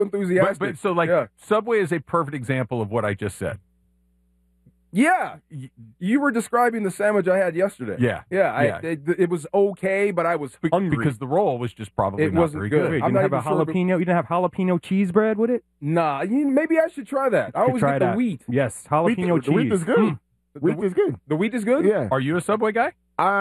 enthusiastic. But so, like, Subway is a perfect example of what I just said. Yeah, you were describing the sandwich I had yesterday. Yeah. It was okay, but I was hungry because the roll was just probably it not wasn't very good. good. You didn't have a jalapeno. You didn't have jalapeno cheese bread with it. Nah, maybe I should try that. I always try get that. the wheat. Yes, jalapeno cheese. The wheat is good. Wheat is good. The wheat is good. Yeah. Are you a Subway guy?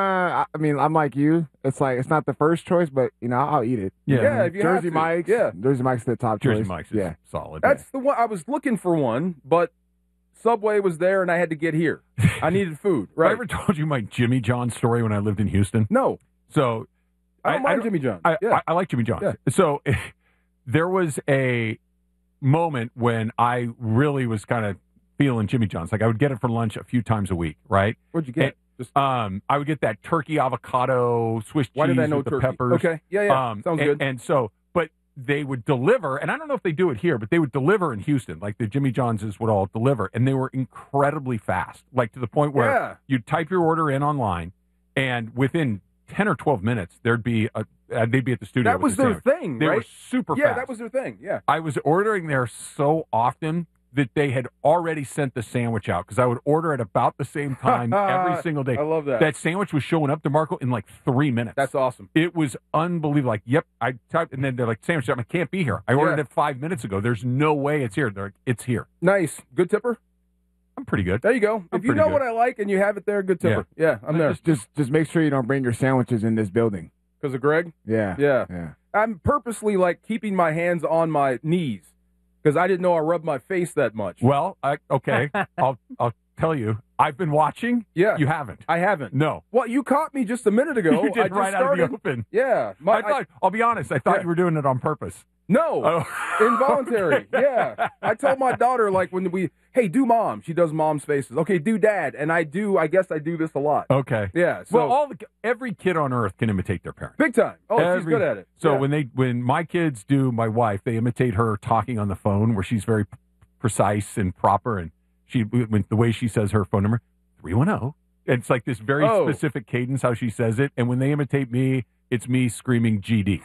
I mean, I'm like you. It's like it's not the first choice, but I'll eat it. Yeah, if you have Jersey to. Mike's. Yeah. Jersey Mike's the top choice. Jersey Mike's is solid. That's the one. I was looking for one, but Subway was there, and I had to get here. I needed food. Right. I ever told you my Jimmy John story when I lived in Houston? No. So I don't mind Jimmy John. I like Jimmy John. Yeah. So there was a moment when I really was kind of feeling Jimmy John's. Like I would get it for lunch a few times a week, right? What'd you get? I would get that turkey avocado Swiss cheese Why did I know with the turkey? peppers. Okay. Yeah. Sounds good. And so, but they would deliver, and I don't know if they do it here, but they would deliver in Houston. Like the Jimmy John's would all deliver, and they were incredibly fast, like to the point where you'd type your order in online, and within 10 or 12 minutes, they'd be at the studio. That was their thing, They right? were super fast. Yeah, that was their thing. Yeah. I was ordering there so often that they had already sent the sandwich out because I would order at about the same time every single day. I love that. That sandwich was showing up to Marco in like 3 minutes. That's awesome. It was unbelievable. Like, yep, I typed, and then they're like, sandwich, I can't be here. I ordered it 5 minutes ago. There's no way it's here. They're like, it's here. Nice. Good tipper? I'm pretty good. There you go. If you know what I like and you have it there, good tipper. Yeah, I'm there. Just make sure you don't bring your sandwiches in this building. Because of Greg? Yeah. Yeah. I'm purposely like keeping my hands on my knees because I didn't know I rubbed my face that much. Well, okay. I'll tell you. I've been watching. Yeah. You haven't. I haven't. No. Well, you caught me just a minute ago. You did I just right started, out of the open. Yeah. I'll be honest. I thought you were doing it on purpose. No. Involuntary. Yeah. I told my daughter, like, hey, do mom. She does mom's faces. Okay, do dad. And I guess I do this a lot. Okay. Yeah. So, well, every kid on earth can imitate their parents. Big time. Oh, she's good at it. So when my kids do my wife, they imitate her talking on the phone where she's very precise and proper. And the way she says her phone number, 310. It's like this very specific cadence how she says it. And when they imitate me, it's me screaming GD.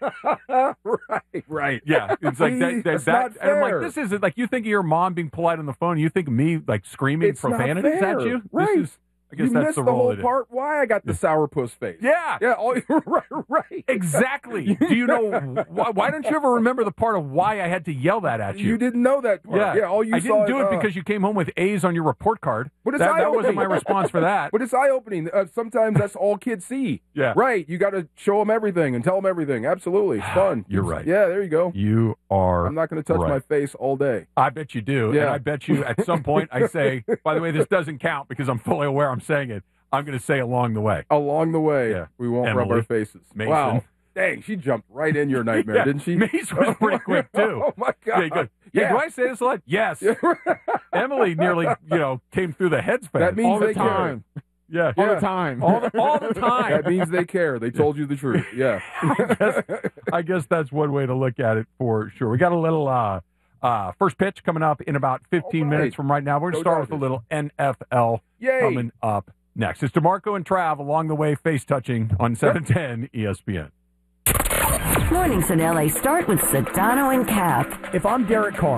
Right. Yeah. It's like That's that. not And fair. I'm like, this isn't like you think of your mom being polite on the phone. You think of me like screaming It's not profanities fair. at you. Right. I guess you that's missed the the role whole it is. part. Why I got the sourpuss face? Yeah. Yeah. Right. Exactly. Do you know why don't you ever remember the part of why I had to yell that at you? You didn't know that part. Yeah. All you I saw didn't do it because you came home with A's on your report card. But it's that wasn't my response for that. But it's eye-opening. Sometimes that's all kids see. Yeah. Right. You got to show them everything and tell them everything. Absolutely. It's fun. You're right. Yeah, there you go. You are I'm not going to touch right. my face all day. I bet you do. Yeah. And I bet you at some point I say, by the way, this doesn't count because I'm fully aware I'm saying it. I'm going to say along the way. Along the way, Yeah. we won't Emily, rub our faces. Mason. Wow. Dang, she jumped right in your nightmare, Yeah. didn't she? Mace was pretty quick, too. Oh, my God. Yeah, he goes, do I say this a lot? Yes. Emily nearly, came through the headspan. That means all the they time. care. Yeah. All the time. All the time. That means they care. They told you the truth. Yeah. I guess that's one way to look at it for sure. We got a little first pitch coming up in about 15 minutes from right now. We're going to start with a little NFL coming up next. It's DeMarco and Trav along the way, face touching on 710 ESPN. Mornings in LA start with Sedano and Cap. If I'm Derek Carr,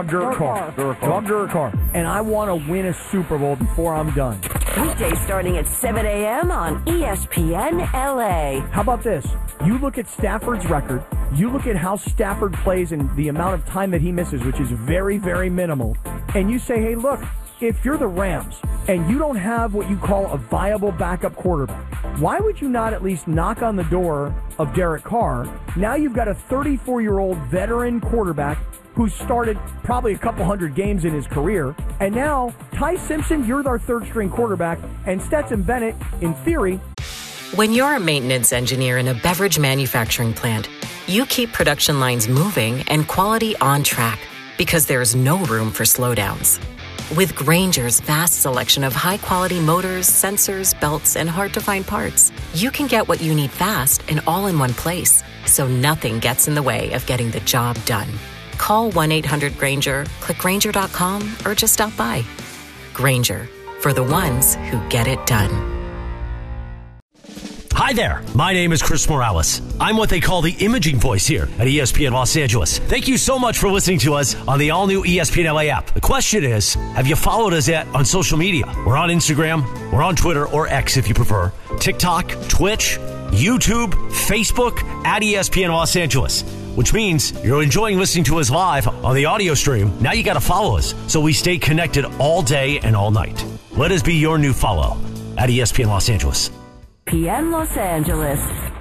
and I want to win a Super Bowl before I'm done. Weekdays starting at 7 a.m. on ESPN LA. How about this? You look at Stafford's record, you look at how Stafford plays and the amount of time that he misses, which is very, very minimal, and you say, hey, look, if you're the Rams and you don't have what you call a viable backup quarterback, why would you not at least knock on the door of Derek Carr? Now you've got a 34-year-old veteran quarterback who's started probably a couple hundred games in his career. And now, Ty Simpson, you're our third-string quarterback, and Stetson Bennett, in theory. When you're a maintenance engineer in a beverage manufacturing plant, you keep production lines moving and quality on track because there's no room for slowdowns. With Grainger's vast selection of high-quality motors, sensors, belts, and hard-to-find parts, you can get what you need fast and all in one place, so nothing gets in the way of getting the job done. Call 1-800-GRAINGER, click Grainger.com, or just stop by. Grainger, for the ones who get it done. Hi there. My name is Chris Morales. I'm what they call the imaging voice here at ESPN Los Angeles. Thank you so much for listening to us on the all-new ESPN LA app. The question is, have you followed us yet on social media? We're on Instagram, we're on Twitter, or X if you prefer, TikTok, Twitch, YouTube, Facebook, at ESPN Los Angeles. Which means you're enjoying listening to us live on the audio stream. Now you got to follow us so we stay connected all day and all night. Let us be your new follow at ESPN Los Angeles. PM Los Angeles.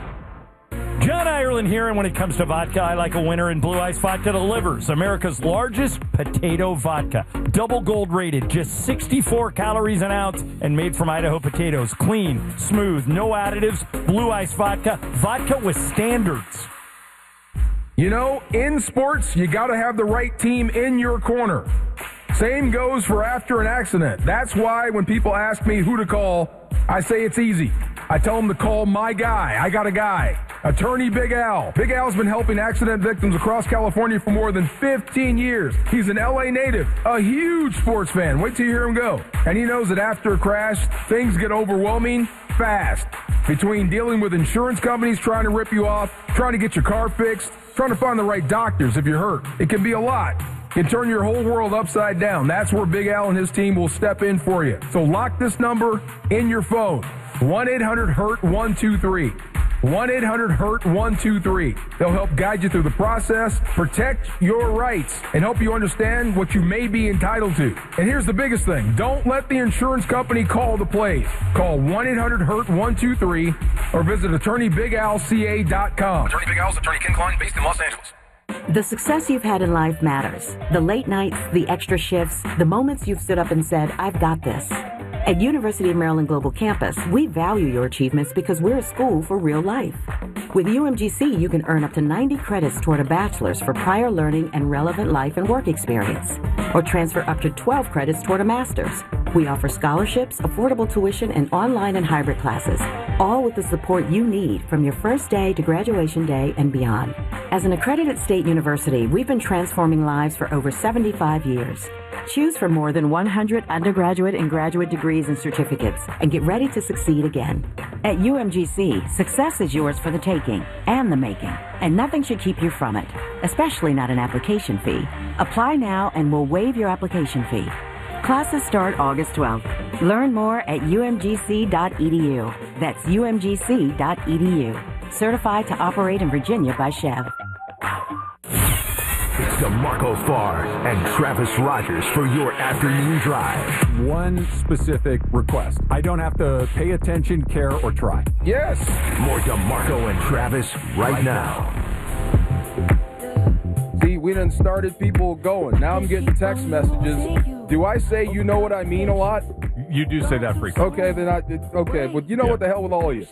John Ireland here, and when it comes to vodka, I like a winner, and Blue Ice Vodka delivers. America's largest potato vodka. Double gold rated, just 64 calories an ounce, and made from Idaho potatoes. Clean, smooth, no additives. Blue Ice Vodka. Vodka with standards. You know, in sports, you got to have the right team in your corner. Same goes for after an accident. That's why when people ask me who to call, I say it's easy. I tell them to call my guy. I got a guy. Attorney Big Al. Big Al's been helping accident victims across California for more than 15 years. He's an LA native, a huge sports fan. Wait till you hear him go. And he knows that after a crash, things get overwhelming fast. Between dealing with insurance companies trying to rip you off, trying to get your car fixed, trying to find the right doctors if you're hurt. It can be a lot. It can turn your whole world upside down. That's where Big Al and his team will step in for you. So lock this number in your phone. 1-800-HURT-123. 1-800-HURT-123. They'll help guide you through the process, protect your rights, and help you understand what you may be entitled to. And here's the biggest thing. Don't let the insurance company call the plays. Call 1-800-HURT-123 or visit AttorneyBigAlCA.com. Attorney Big Al's Attorney Ken Klein, based in Los Angeles. The success you've had in life matters. The late nights, the extra shifts, the moments you've stood up and said, I've got this. At University of Maryland Global Campus, we value your achievements because we're a school for real life. With UMGC, you can earn up to 90 credits toward a bachelor's for prior learning and relevant life and work experience, or transfer up to 12 credits toward a master's. We offer scholarships, affordable tuition, and online and hybrid classes, all with the support you need from your first day to graduation day and beyond. As an accredited state university, we've been transforming lives for over 75 years. Choose from more than 100 undergraduate and graduate degrees and certificates, and get ready to succeed again. At UMGC, success is yours for the taking and the making, and nothing should keep you from it, especially not an application fee. Apply now and we'll waive your application fee. Classes start August 12th. Learn more at umgc.edu. That's umgc.edu. Certified to operate in Virginia by Chev. It's DeMarco Farr and Travis Rogers for your afternoon drive. One specific request. I don't have to pay attention, care, or try. Yes. More DeMarco and Travis right now. See, we done started people going. Now I'm getting text messages. Do I say you know what I mean a lot? You do say that frequently. Okay, then okay. Well, you know what the hell with all of you.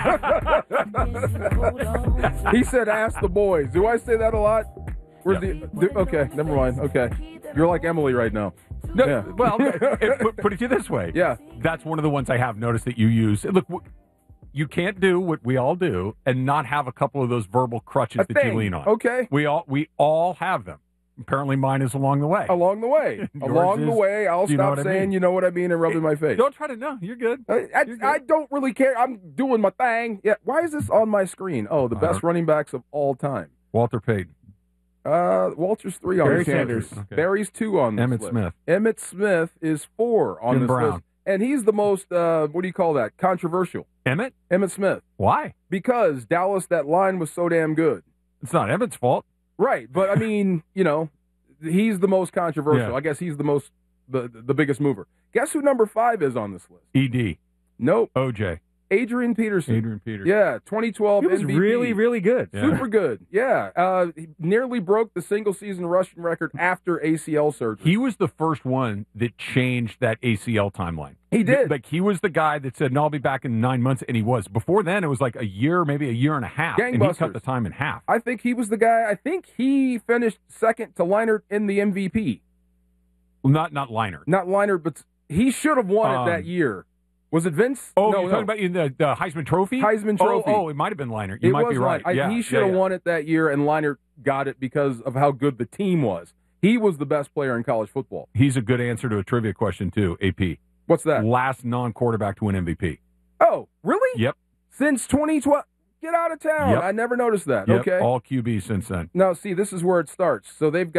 He said, ask the boys. Do I say that a lot? Okay, never mind. Okay. You're like Emily right now. No, yeah. Well, put it to you this way. Yeah. That's one of the ones I have noticed that you use. Look, you can't do what we all do and not have a couple of those verbal crutches that you lean on. Okay. We all have them. Apparently mine is along the way. Along the way. Along the way, I'll stop saying, you know what I mean, and rubbing my face. Don't try to know. You're good. I don't really care. I'm doing my thing. Yeah. Why is this on my screen? Oh, the best running backs of all time. Walter Payton. Walter's 3 on Barry this Sanders. list. Okay. Barry's 2 on this Emmitt list. Smith. Emmitt Smith is 4 on Jim this Brown. list. And he's the most, what do you call that, controversial. Emmitt Smith. Why? Because Dallas, that line was so damn good. It's not Emmitt's fault. Right, but I mean, you know, he's the most controversial. Yeah. I guess he's the biggest mover. Guess who number 5 is on this list? ED. Nope. OJ. Adrian Peterson. Peterson. Yeah, 2012 He was MVP. really, really good. Yeah. Super good. Yeah. He nearly broke the single-season rushing record after ACL surgery. He was the first one that changed that ACL timeline. He did. Like, he was the guy that said, no, I'll be back in 9 months, and he was. Before then, it was like a year, maybe a year and a half, and he cut the time in half. I think he was the guy. I think he finished second to Leinart in the MVP. Well, not Leinart. Not Leinart, but he should have won it that year. Was it Vince? Oh, no, you're talking about in the Heisman Trophy? Heisman Trophy. Oh, it might have been Leinart. You might be right. He should have won it that year, and Leinart got it because of how good the team was. He was the best player in college football. He's a good answer to a trivia question, too, AP. What's that? Last non-quarterback to win MVP. Oh, really? Yep. Since 2012. Get out of town. Yep. I never noticed that. Yep, Okay. all QB since then. Now, see, this is where it starts. So they've got